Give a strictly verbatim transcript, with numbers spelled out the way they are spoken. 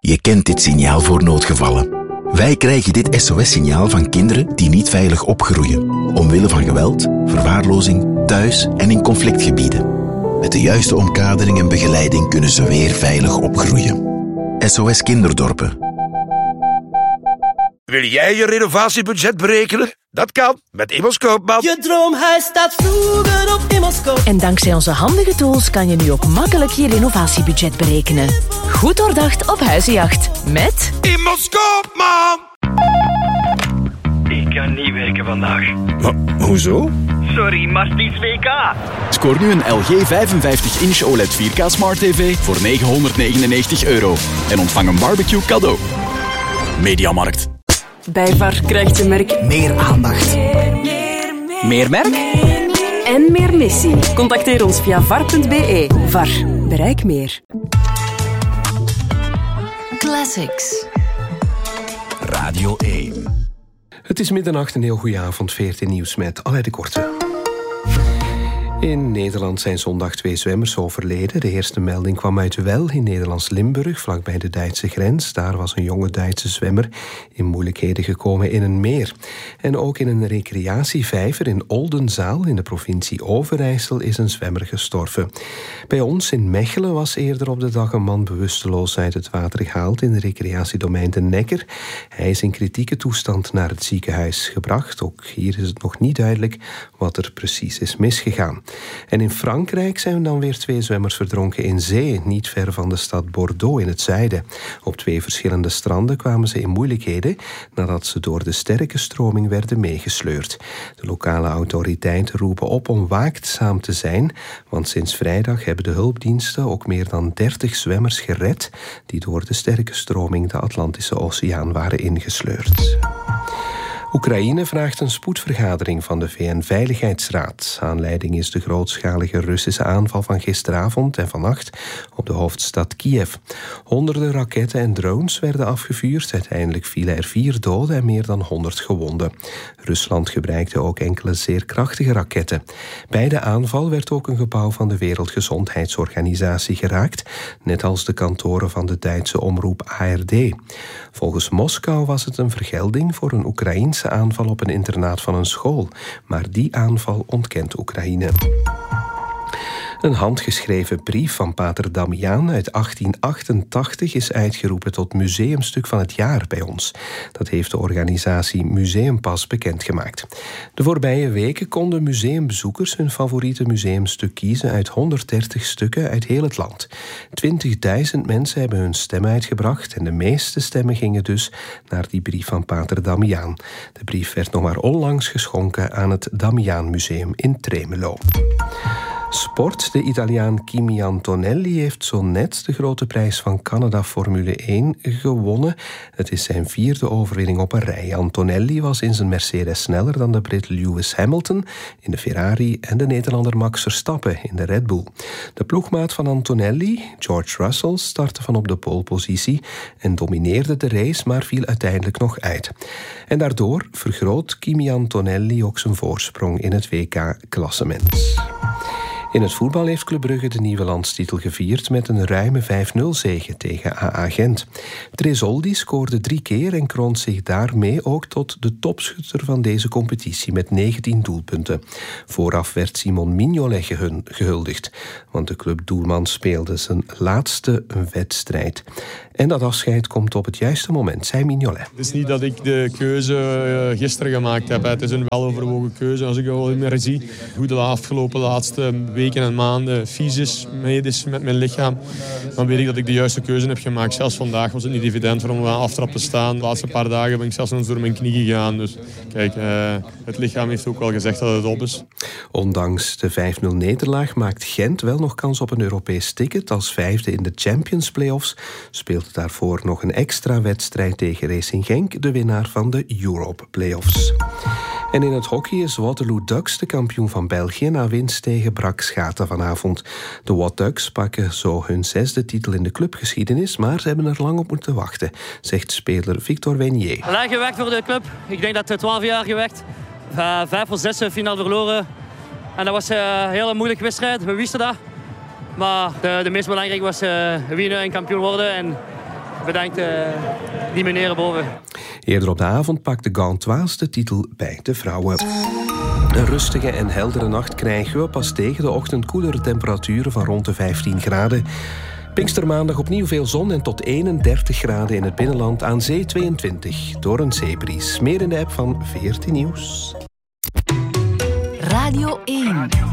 Je kent dit signaal voor noodgevallen. Wij krijgen dit S O S-signaal van kinderen die niet veilig opgroeien, omwille van geweld, verwaarlozing, thuis en in conflictgebieden. Met de juiste omkadering en begeleiding kunnen ze weer veilig opgroeien. S O S Kinderdorpen. Wil jij je renovatiebudget berekenen? Dat kan met Immers Koopman. Je droomhuis staat vroeger op Immers Koopman. En dankzij onze handige tools kan je nu ook makkelijk je renovatiebudget berekenen. Goed doordacht op huizenjacht. Met Immers Koopman. Ik kan niet werken vandaag. Maar hoezo? Sorry, maar het is W K. Scoor nu een L G vijfenvijftig inch O L E D vier K Smart T V voor negenhonderdnegenennegentig euro. En ontvang een barbecue cadeau. Mediamarkt. Bij V A R krijgt je merk meer aandacht. Meer, meer, meer. Meer merk? En meer missie. Contacteer ons via var punt b e. V A R. Bereik meer. Classics. Radio één. Het is middernacht, een heel goede avond. V R T Nieuws met Alain de Korte. In Nederland zijn zondag twee zwemmers overleden. De eerste melding kwam uit Wel in Nederlands-Limburg, vlakbij de Duitse grens. Daar was een jonge Duitse zwemmer in moeilijkheden gekomen in een meer. En ook in een recreatievijver in Oldenzaal in de provincie Overijssel is een zwemmer gestorven. Bij ons in Mechelen was eerder op de dag een man bewusteloos uit het water gehaald in de recreatiedomein De Nekker. Hij is in kritieke toestand naar het ziekenhuis gebracht. Ook hier is het nog niet duidelijk wat er precies is misgegaan. En in Frankrijk zijn dan weer twee zwemmers verdronken in zee, niet ver van de stad Bordeaux in het zuiden. Op twee verschillende stranden kwamen ze in moeilijkheden nadat ze door de sterke stroming werden meegesleurd. De lokale autoriteiten roepen op om waakzaam te zijn, want sinds vrijdag hebben de hulpdiensten ook meer dan dertig zwemmers gered die door de sterke stroming de Atlantische Oceaan waren ingesleurd. Oekraïne vraagt een spoedvergadering van de V N-veiligheidsraad. Aanleiding is de grootschalige Russische aanval van gisteravond en vannacht op de hoofdstad Kiev. Honderden raketten en drones werden afgevuurd. Uiteindelijk vielen er vier doden en meer dan honderd gewonden. Rusland gebruikte ook enkele zeer krachtige raketten. Bij de aanval werd ook een gebouw van de Wereldgezondheidsorganisatie geraakt, net als de kantoren van de Duitse omroep A R D. Volgens Moskou was het een vergelding voor een Oekraïense aanval op een internaat van een school, maar die aanval ontkent Oekraïne. Een handgeschreven brief van pater Damiaan uit achttien achtentachtig is uitgeroepen tot museumstuk van het jaar bij ons. Dat heeft de organisatie Museumpas bekendgemaakt. De voorbije weken konden museumbezoekers hun favoriete museumstuk kiezen uit honderddertig stukken uit heel het land. twintigduizend mensen hebben hun stem uitgebracht en de meeste stemmen gingen dus naar die brief van pater Damiaan. De brief werd nog maar onlangs geschonken aan het Damiaan Museum in Tremelo. Sport. De Italiaan Kimi Antonelli heeft zo net de grote prijs van Canada Formule één gewonnen. Het is zijn vierde overwinning op een rij. Antonelli was in zijn Mercedes sneller dan de Brit Lewis Hamilton in de Ferrari en de Nederlander Max Verstappen in de Red Bull. De ploegmaat van Antonelli, George Russell, startte van op de polepositie en domineerde de race, maar viel uiteindelijk nog uit. En daardoor vergroot Kimi Antonelli ook zijn voorsprong in het W K-klassement. In het voetbal heeft Club Brugge de nieuwe landstitel gevierd met een ruime vijf nul zege tegen A A Gent. Tresoldi scoorde drie keer en kroont zich daarmee ook tot de topschutter van deze competitie met negentien doelpunten. Vooraf werd Simon Mignolet gehuldigd, want de clubdoelman speelde zijn laatste wedstrijd. En dat afscheid komt op het juiste moment, zei Mignolet. Het is niet dat ik de keuze gisteren gemaakt heb. Het is een weloverwogen keuze. Als ik al meer zie hoe de afgelopen laatste weken en maanden fysisch mee is met mijn lichaam, dan weet ik dat ik de juiste keuze heb gemaakt. Zelfs vandaag was het niet evident voor om aan aftrap te staan. De laatste paar dagen ben ik zelfs nog eens door mijn knie gegaan. Dus kijk, uh, het lichaam heeft ook wel gezegd dat het op is. Ondanks de vijf nul nederlaag maakt Gent wel nog kans op een Europees ticket. Als vijfde in de Champions Playoffs speelt daarvoor nog een extra wedstrijd tegen Racing Genk, de winnaar van de Europe Playoffs. En in het hockey is Waterloo Ducks de kampioen van België na winst tegen Brak Schaten vanavond. De Wat Ducks pakken zo hun zesde titel in de clubgeschiedenis, maar ze hebben er lang op moeten wachten, zegt speler Victor Wenier. Lang gewerkt voor de club. Ik denk dat het twaalf jaar gewerkt. Uh, vijf of zes finaal verloren. En dat was een hele moeilijke wedstrijd. We wisten dat. Maar de, de meest belangrijke was uh, winnen en kampioen worden. En bedankt uh, die meneer boven. Eerder op de avond pakte Gantoise de titel bij de vrouwen. Een rustige en heldere nacht krijgen we, pas tegen de ochtend koelere temperaturen van rond de vijftien graden. Pinkstermaandag opnieuw veel zon en tot eenendertig graden in het binnenland, aan zee tweeëntwintig door een zeebries. Meer in de app van veertien Nieuws. Radio één.